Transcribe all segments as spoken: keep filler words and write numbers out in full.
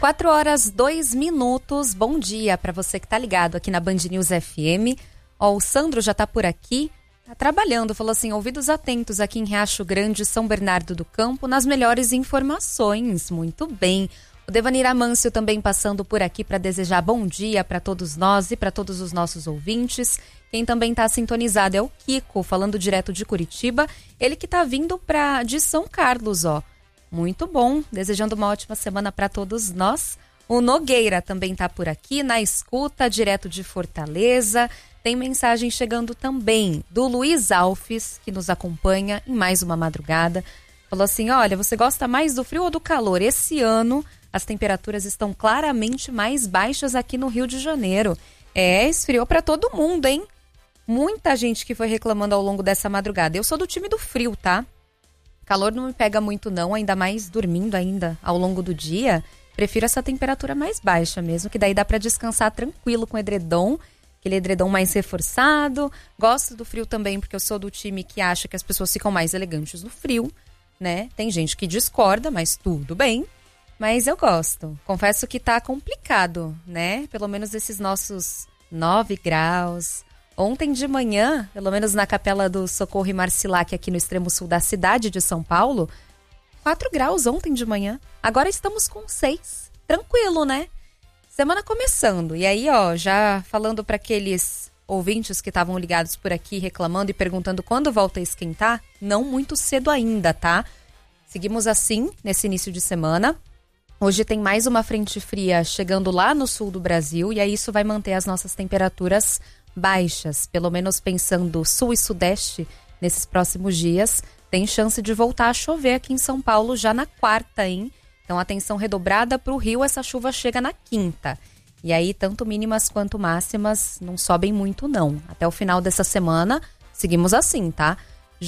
quatro horas, dois minutos. Bom dia para você que tá ligado aqui na Band News F M. Ó, o Sandro já tá por aqui, tá trabalhando, falou assim, ouvidos atentos aqui em Riacho Grande, São Bernardo do Campo, nas melhores informações. Muito bem. O Devanir Amâncio também passando por aqui para desejar bom dia para todos nós e para todos os nossos ouvintes. Quem também está sintonizado é o Kiko, falando direto de Curitiba. Ele que está vindo pra, de São Carlos, ó. Muito bom, desejando uma ótima semana para todos nós. O Nogueira também está por aqui, na escuta, direto de Fortaleza. Tem mensagem chegando também do Luiz Alves, que nos acompanha em mais uma madrugada. Falou assim, olha, você gosta mais do frio ou do calor? Esse ano as temperaturas estão claramente mais baixas aqui no Rio de Janeiro. É, esfriou para todo mundo, hein? Muita gente que foi reclamando ao longo dessa madrugada. Eu sou do time do frio, tá? Calor não me pega muito não, ainda mais dormindo ainda ao longo do dia. Prefiro essa temperatura mais baixa mesmo, que daí dá para descansar tranquilo com edredom, aquele edredom mais reforçado. Gosto do frio também, porque eu sou do time que acha que as pessoas ficam mais elegantes no frio, né? Tem gente que discorda, mas tudo bem. Mas eu gosto. Confesso que tá complicado, né? Pelo menos esses nossos nove graus... Ontem de manhã, pelo menos na Capela do Socorro e Marcilac, aqui no extremo sul da cidade de São Paulo, quatro graus ontem de manhã. Agora estamos com seis. Tranquilo, né? Semana começando. E aí, ó, já falando para aqueles ouvintes que estavam ligados por aqui, reclamando e perguntando quando volta a esquentar, não muito cedo ainda, tá? Seguimos assim, nesse início de semana. Hoje tem mais uma frente fria chegando lá no sul do Brasil, e aí isso vai manter as nossas temperaturas baixas, pelo menos pensando sul e sudeste nesses próximos dias. Tem chance de voltar a chover aqui em São Paulo já na quarta, hein? Então atenção redobrada para o Rio, essa chuva chega na quinta. E aí tanto mínimas quanto máximas não sobem muito não. Até o final dessa semana seguimos assim, tá?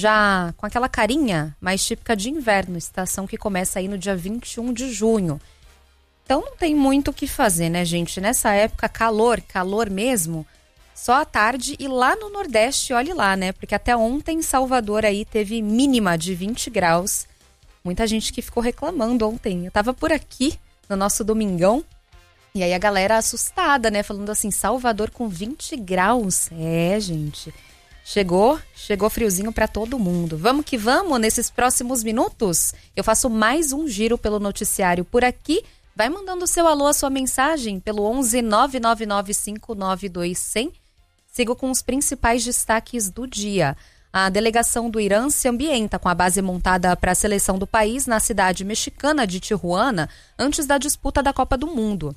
Já com aquela carinha mais típica de inverno, estação que começa aí no dia vinte e um de junho. Então não tem muito o que fazer, né, gente? Nessa época, calor, calor mesmo, só à tarde, e lá no Nordeste, olhe lá, né? Porque até ontem Salvador aí teve mínima de vinte graus. Muita gente que ficou reclamando ontem. Eu tava por aqui no nosso domingão, e aí a galera assustada, né? Falando assim, Salvador com vinte graus. É, gente, chegou, chegou friozinho pra todo mundo. Vamos que vamos, nesses próximos minutos eu faço mais um giro pelo noticiário por aqui. Vai mandando o seu alô, a sua mensagem pelo onze nove nove nove cinco nove dois zero zero. Sigo com os principais destaques do dia. A delegação do Irã se ambienta com a base montada para a seleção do país na cidade mexicana de Tijuana, antes da disputa da Copa do Mundo.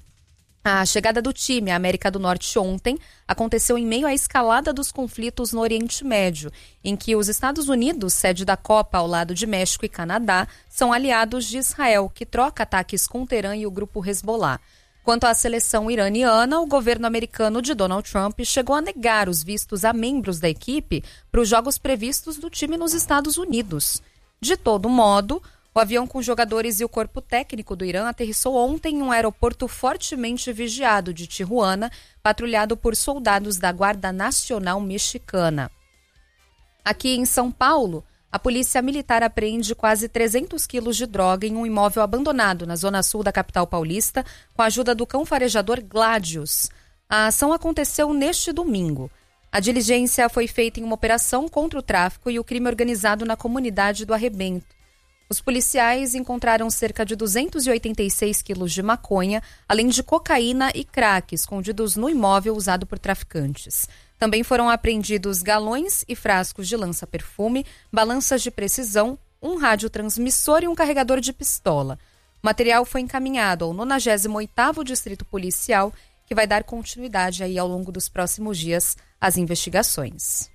A chegada do time à América do Norte ontem aconteceu em meio à escalada dos conflitos no Oriente Médio, em que os Estados Unidos, sede da Copa ao lado de México e Canadá, são aliados de Israel, que troca ataques com o Teherã e o grupo Hezbollah. Quanto à seleção iraniana, o governo americano de Donald Trump chegou a negar os vistos a membros da equipe para os jogos previstos do time nos Estados Unidos. De todo modo, o avião com jogadores e o corpo técnico do Irã aterrissou ontem em um aeroporto fortemente vigiado de Tijuana, patrulhado por soldados da Guarda Nacional Mexicana. Aqui em São Paulo, a polícia militar apreende quase trezentos quilos de droga em um imóvel abandonado na zona sul da capital paulista, com a ajuda do cão farejador Gladius. A ação aconteceu neste domingo. A diligência foi feita em uma operação contra o tráfico e o crime organizado na comunidade do Arrebento. Os policiais encontraram cerca de duzentos e oitenta e seis quilos de maconha, além de cocaína e crack escondidos no imóvel usado por traficantes. Também foram apreendidos galões e frascos de lança-perfume, balanças de precisão, um radiotransmissor e um carregador de pistola. O material foi encaminhado ao nonagésimo oitavo Distrito Policial, que vai dar continuidade aí ao longo dos próximos dias às investigações.